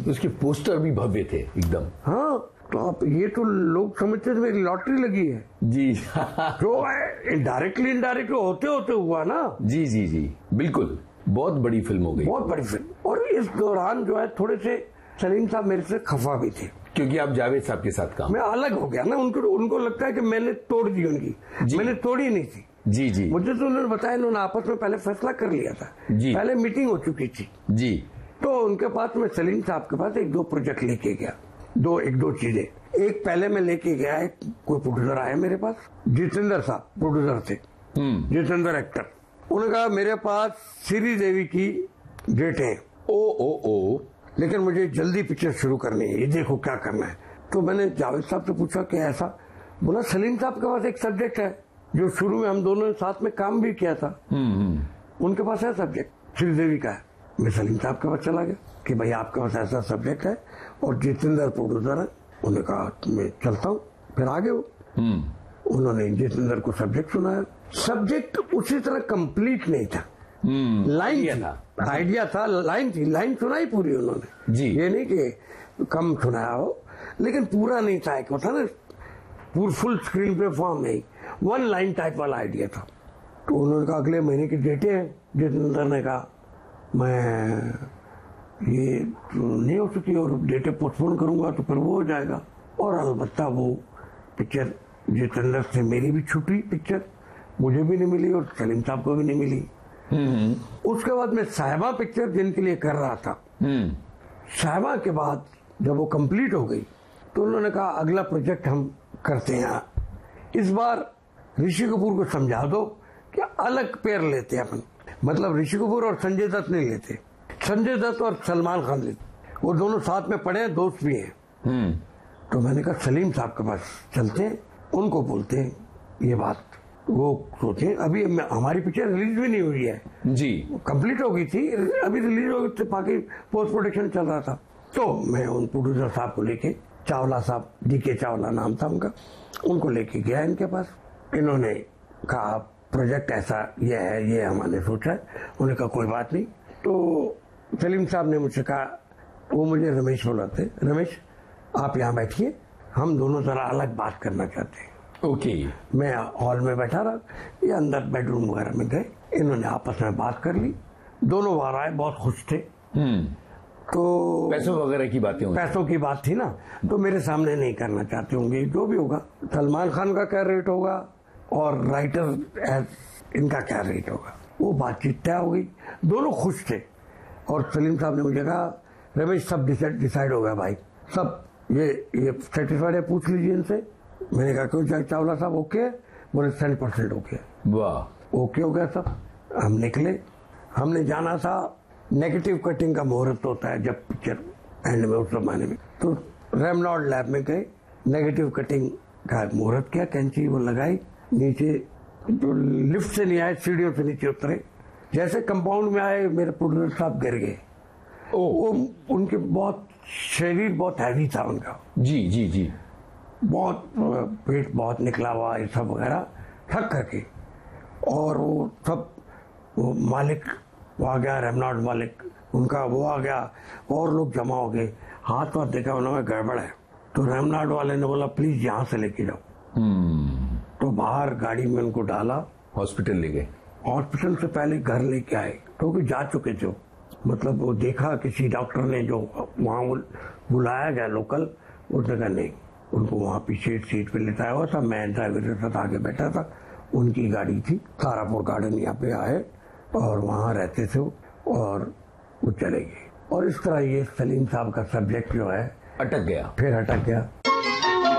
उसके पोस्टर भी भव्य थे एकदम। हाँ, तो आप ये तो लोग समझते थे मेरी लॉटरी लगी है जी। जो इनडायरेक्टली होते होते हुआ ना। जी जी जी बिल्कुल, बहुत बड़ी फिल्म हो गई, बहुत बड़ी फिल्म। और इस दौरान जो है थोड़े से सलीम साहब मेरे से खफा भी थे, क्योंकि आप जावेद साहब के साथ काम, मैं अलग हो गया ना। उनको लगता है कि मैंने तोड़ दी उनकी, मैंने तोड़ी नहीं थी। जी जी, मुझे तो उन्होंने बताया, इन्होंने आपस में पहले फैसला कर लिया था जी, पहले मीटिंग हो चुकी थी जी। तो उनके पास मैं सलीम साहब के पास एक दो प्रोजेक्ट लेके गया, एक दो चीजें। एक पहले मैं लेके गया, कोई प्रोड्यूसर आया मेरे पास, जितेंद्र साहब प्रोड्यूसर थे, जितेंद्र एक्टर। उन्होंने कहा मेरे पास श्रीदेवी की डेट है, ओ लेकिन मुझे जल्दी पिक्चर शुरू करनी है, ये देखो क्या करना है। तो मैंने जावेद साहब से पूछा कि ऐसा? बोला सलीम साहब के पास एक सब्जेक्ट है जो शुरू में हम दोनों ने साथ में काम भी किया था, उनके पास है सब्जेक्ट, श्रीदेवी का है। मैं सलीम साहब के पास चला गया कि भाई आपके पास ऐसा सब्जेक्ट है और जितेंद्र प्रोड्यूसर है। उन्होंने कहा मैं चलता हूँ। फिर आगे उन्होंने जितेंद्र को सब्जेक्ट सुनाया। सब्जेक्ट उसी तरह कंप्लीट नहीं था, लाइन था, आइडिया था, लाइन थी, लाइन सुनाई पूरी उन्होंने जी। ये नहीं कि कम सुनाया हो, लेकिन पूरा नहीं था। एक होता ना पूरा फुल स्क्रीन पे फॉर्म नहीं, वन लाइन टाइप वाला आइडिया था। तो उन्होंने कहा अगले महीने की डेटें हैं। जितेंद्र ने कहा मैं ये नहीं हो सकती और डेटें पोस्टपोन करूंगा तो फिर वो हो जाएगा। और अलबत्ता वो पिक्चर जितेंद्र से मेरी भी छुट्टी, पिक्चर मुझे भी नहीं मिली और सलीम साहब को भी नहीं मिली। उसके बाद मैं साहिबा पिक्चर जिनके लिए कर रहा था, साहिबा के बाद जब वो कंप्लीट हो गई तो उन्होंने कहा अगला प्रोजेक्ट हम करते हैं, इस बार ऋषि कपूर को समझा दो कि अलग पेयर लेते हैं अपन, मतलब ऋषि कपूर और संजय दत्त नहीं लेते, संजय दत्त और सलमान खान लेते, वो दोनों साथ में पढ़े हैं, दोस्त भी हैं। तो मैंने कहा सलीम साहब के पास चलते हैं, उनको बोलते हैं ये बात। वो सोचे अभी हमारी पिक्चर रिलीज भी नहीं हुई है जी, कंप्लीट हो गई थी, अभी रिलीज हो गई थी, बाकी पोस्ट प्रोडक्शन चल रहा था। तो मैं उन प्रोड्यूसर साहब को लेके, चावला साहब, डीके चावला नाम था उनका, उनको लेके गया इनके पास। इन्होंने कहा प्रोजेक्ट ऐसा ये है, ये हमने सोचा है। उन्होंने कहा कोई बात नहीं। तो सलीम साहब ने मुझसे कहा, वो मुझे रमेश बुलाते, रमेश आप यहाँ बैठिए, हम दोनों जरा अलग बात करना चाहते हैं। ओके। मैं हॉल में बैठा रहा, ये अंदर बेडरूम वगैरह में गए, इन्होंने आपस में बात कर ली, दोनों बार आए, बहुत खुश थे। तो पैसों वगैरह की बातें, पैसों की बात थी ना, तो मेरे सामने नहीं करना चाहते होंगे, जो भी होगा सलमान खान का क्या रेट होगा और राइटर इनका क्या रेट होगा, वो बातचीत तय हो गई, दोनों खुश थे। और सलीम साहब ने मुझे कहा रमेश सब डिसाइड हो गया भाई, सब ये सेटिस्फाइड है, पूछ लीजिए इनसे। मैंने कहा क्यों चावला साहब ओके है? बोले 100% ओके। वाह, ओके हो गया सब। हम निकले, हमने जाना था, नेगेटिव कटिंग का मुहूर्त होता है जब पिक्चर एंड में, उस जमाने में। तो रेमनॉल्ड लैब में गए, नेगेटिव कटिंग का मुहूर्त किया, कैंची वो लगाई, नीचे तो लिफ्ट से नहीं आए, सीढ़ियों से नीचे उतरे, जैसे कंपाउंड में आए मेरे प्रोड्यूसर साहब गिर गए। वो उनके बहुत शरीर बहुत हैवी था उनका, जी जी जी, बहुत पेट बहुत निकला हुआ, ये सब वगैरह थक करके। और वो सब, वो मालिक वो आ गया, रेमनॉल्ड मालिक उनका वो आ गया, और लोग जमा हो गए, हाथ वाथ देखा, उन्होंने गड़बड़ है। तो रेमनॉल्ड वाले ने बोला प्लीज यहाँ से लेके जाओ। तो बाहर गाड़ी में उनको डाला, हॉस्पिटल ले गए। हॉस्पिटल से पहले घर लेके आए, क्योंकि जा चुके थे, मतलब वो देखा किसी डॉक्टर ने, जो वहाँ बुलाया गया लोकल, उसने कहा नहीं, उनको वहाँ पीछे सीट पे लेटाया हुआ था, मैं ड्राइवर के साथ आगे बैठा था, उनकी गाड़ी थी, तारापुर गार्डन यहाँ पे आए और वहाँ रहते थे और वो चले गए। और इस तरह ये सलीम साहब का सब्जेक्ट जो है अटक गया, फिर अटक गया।